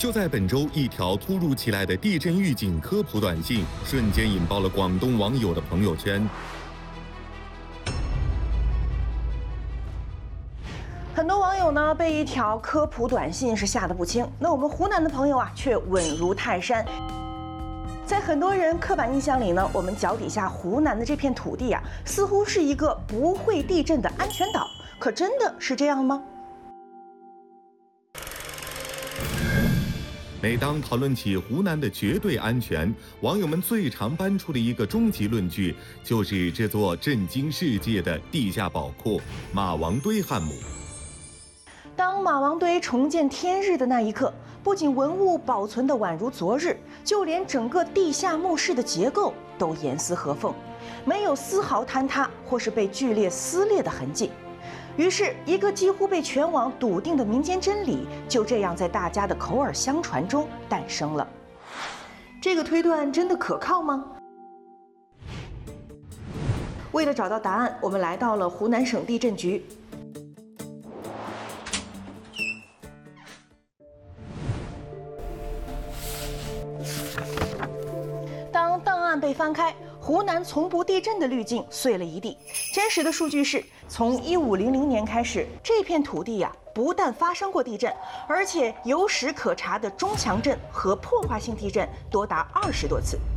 就在本周，一条突如其来的地震预警科普短信瞬间引爆了广东网友的朋友圈。 很多网友呢被一条科普短信是吓得不轻，那我们湖南的朋友啊却稳如泰山。在很多人刻板印象里呢，我们脚底下湖南的这片土地啊，似乎是一个不会地震的安全岛，可真的是这样吗？ 每当讨论起湖南的绝对安全，网友们最常搬出的一个终极论据，就是这座震惊世界的地下宝库——马王堆汉墓。 当马王堆重见天日的那一刻，不仅文物保存得宛如昨日，就连整个地下墓室的结构都严丝合缝，没有丝毫坍塌或是被剧烈撕裂的痕迹。于是，一个几乎被全网笃定的民间真理，就这样在大家的口耳相传中诞生了。这个推断真的可靠吗？为了找到答案，我们来到了湖南省地震局。当档案被翻开，湖南从不地震的滤镜碎了一地。真实的数据是，从1500年开始，这片土地呀，不但发生过地震，而且有史可查的中强震和破坏性地震多达20多次。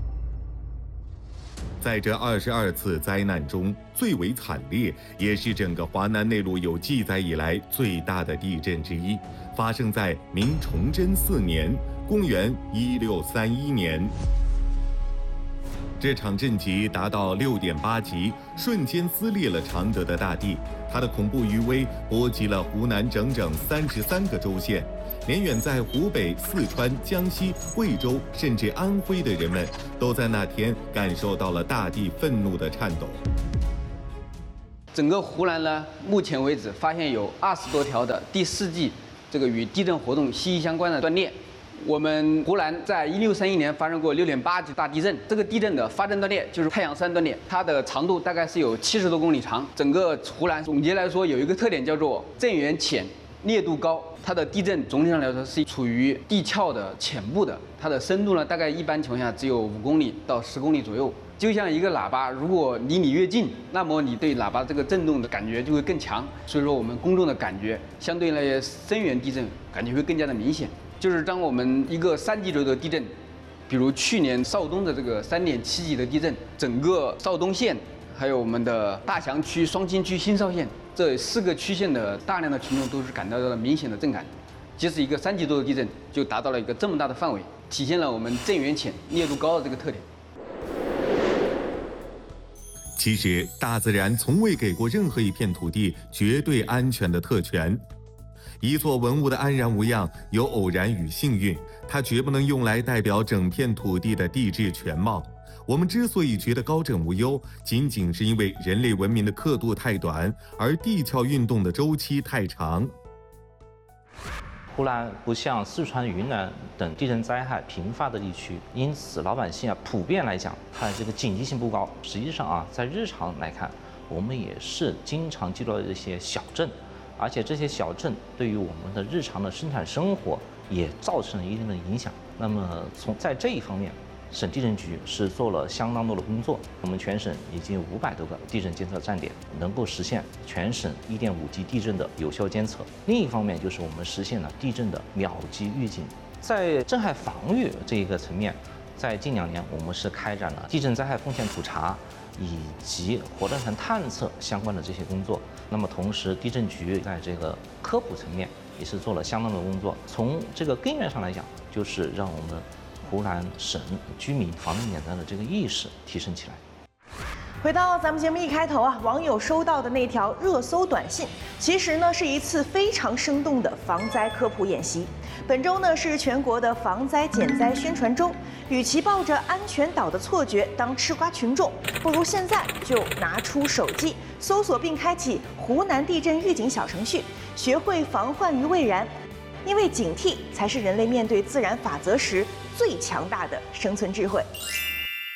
在这22次灾难中，最为惨烈，也是整个华南内陆有记载以来最大的地震之一，发生在明崇祯4年，公元1631年。这场震级达到6.8级，瞬间撕裂了常德的大地。它的恐怖余威波及了湖南整整33个州县，连远在湖北、四川、江西、贵州甚至安徽的人们，都在那天感受到了大地愤怒的颤抖。 整个湖南呢，目前为止发现有20多条的第4纪这个与地震活动息息相关的断裂。我们湖南在1631年发生过6.8级大地震，这个地震的发震断裂就是太阳山断裂，它的长度大概是有70多公里长。整个湖南总结来说有一个特点叫做震源浅、烈度高，它的地震总体上来说是处于地壳的浅部的，它的深度呢大概一般情况下只有5公里到10公里左右。就像一个喇叭，如果离你越近，那么你对喇叭这个震动的感觉就会更强。所以说我们公众的感觉相对那些深源地震感觉会更加的明显。就是当我们一个3级左右的地震，比如去年邵东的这个3.7级的地震，整个邵东县还有我们的大祥区、双清区、新邵县这4个区县的大量的群众都是感到了明显的震感。即使一个3级多的地震，就达到了一个这么大的范围，体现了我们震源浅、烈度高的这个特点。 其实，大自然从未给过任何一片土地绝对安全的特权。一座文物的安然无恙有偶然与幸运，它绝不能用来代表整片土地的地质全貌。我们之所以觉得高枕无忧，仅仅是因为人类文明的刻度太短，而地壳运动的周期太长。 湖南不像四川、云南等地震灾害频发的地区，因此老百姓普遍来讲，它这个警惕性不高。实际上在日常来看，我们也是经常记录的这些小震。而且这些小震对于我们的日常的生产生活也造成了一定的影响。那么在这一方面，省地震局是做了相当多的工作。我们全省已经有500多个地震监测站点，能够实现全省1.5级地震的有效监测。另一方面，就是我们实现了地震的秒级预警。在震害防御这一个层面，在近2年，我们是开展了地震灾害风险普查以及活断层探测相关的这些工作。那么同时，地震局在这个科普层面也是做了相当的工作。从这个根源上来讲，就是让我们湖南省居民防震减灾的这个意识提升起来。 回到咱们节目一开头啊，网友收到的那条热搜短信，其实呢是一次非常生动的防灾科普演习。本周呢是全国的防灾减灾宣传周，与其抱着安全岛的错觉当吃瓜群众，不如现在就拿出手机搜索并开启湖南地震预警小程序，学会防患于未然。因为警惕才是人类面对自然法则时最强大的生存智慧。